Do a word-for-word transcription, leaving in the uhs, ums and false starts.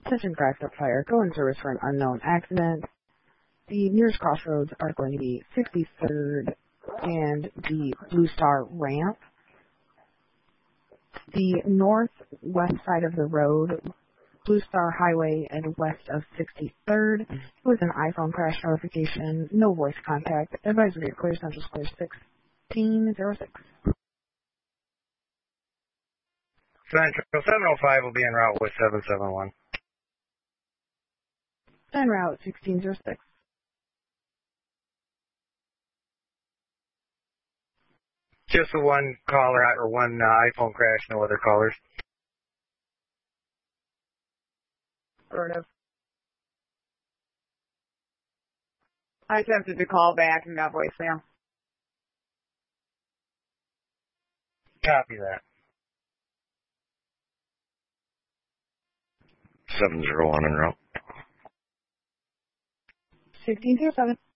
Attention cracked up fire. Go in service for an unknown accident. The nearest crossroads are going to be sixty-third and the Blue Star ramp. The northwest side of the road, Blue Star Highway and west of sixty-third, with an iPhone crash notification, no voice contact. Advisory clear, Central Square sixteen oh six. Central seven oh five will be en route with seven seven one. En route sixteen oh six. Just the one caller or one uh, iPhone crash, no other callers. Sort of. I attempted to call back and got voicemail. Copy that. seven zero one en route. sixteen oh seven.